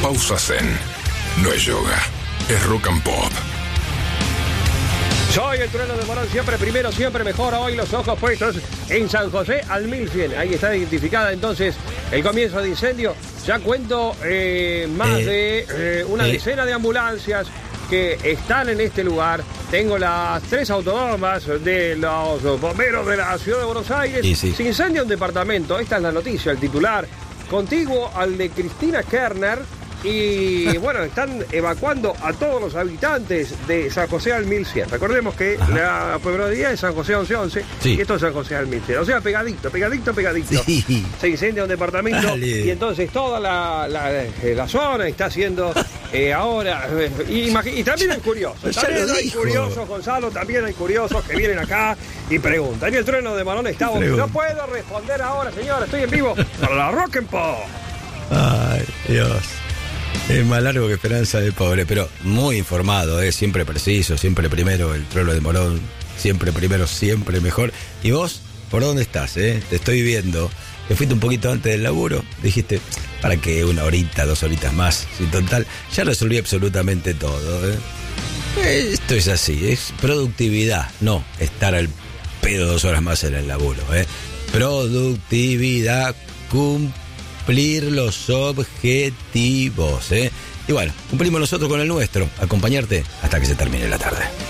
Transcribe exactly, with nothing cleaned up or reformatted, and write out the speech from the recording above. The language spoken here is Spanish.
pausa zen. No es yoga, es rock and pop. Soy el Trueno de Morón, siempre primero, siempre mejor. Hoy los ojos puestos en San José al mil cien. Ahí está identificada entonces el comienzo de incendio. Ya cuento eh, más eh, de eh, una eh. decena de ambulancias que están en este lugar. Tengo las tres autodomas de los bomberos de la ciudad de Buenos Aires. Sí, sí. Se incendia un departamento. Esta es la noticia, el titular. Contiguo al de Cristina Kirchner. Y bueno, están evacuando a todos los habitantes de San José al mil cien. Recordemos que Ajá. la pueblería es San José once once sí. y esto es San José al mil cien. O sea, pegadito, pegadito, pegadito. Sí. Se incendia un departamento. Dale. Y entonces toda la, la, la zona está siendo eh, ahora... Eh, y, y también hay curiosos. También hay dijo. curiosos, Gonzalo, también hay curiosos que vienen acá y preguntan. Y el Trueno de Morón está... No puedo responder ahora, señora, estoy en vivo para la Rock and Pop. Ay, Dios. Es más largo que Esperanza de Pobre, pero muy informado, ¿eh? Siempre preciso, siempre primero, el Trueno de Morón, siempre primero, siempre mejor. ¿Y vos? ¿Por dónde estás? Eh? Te estoy viendo. Te fuiste un poquito antes del laburo, dijiste, ¿para qué? Una horita, dos horitas más, sin total. Ya resolví absolutamente todo, ¿eh? Esto es así, es productividad, no estar al pedo dos horas más en el laburo, ¿eh? Productividad, cumplir. Cumplir los objetivos, ¿eh? Y bueno, cumplimos nosotros con el nuestro, acompañarte hasta que se termine la tarde.